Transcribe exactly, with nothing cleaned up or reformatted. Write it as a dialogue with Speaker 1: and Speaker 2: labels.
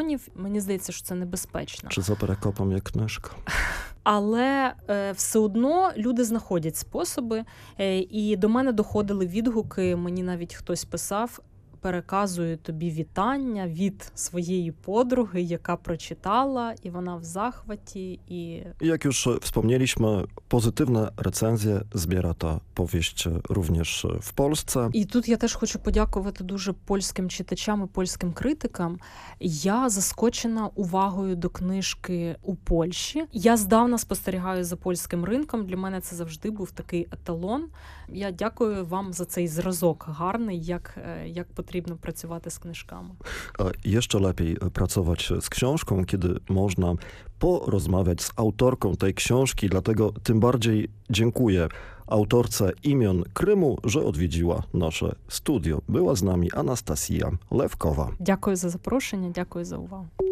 Speaker 1: телефонів. Мені здається, що це небезпечно.
Speaker 2: Чи за перекопом є книжка?
Speaker 1: Але е, все одно люди знаходять способи. Е, і до мене доходили відгуки, мені навіть хтось писав, переказую тобі вітання від своєї подруги, яка прочитала, і вона в захваті. I
Speaker 2: Jak już wspomnieliśmy, pozytywne recenzje zbiera ta powieść również w Polsce.
Speaker 1: І тут я теж хочу подякувати дуже польським читачам і польським критикам. Я заскочена увагою до книжки у Польщі. Я здавна спостерігаю за польським ринком. Для мене це завжди був такий еталон. Я дякую вам за цей зразок гарний, як, як potrzebno pracować z książkami.
Speaker 2: Jeszcze lepiej pracować z książką, kiedy można porozmawiać z autorką tej książki, dlatego tym bardziej dziękuję autorce Imion Krymu, że odwiedziła nasze studio. Była z nami Anastasja Lewkowa.
Speaker 1: Дякую за запрошення, дякую за увагу.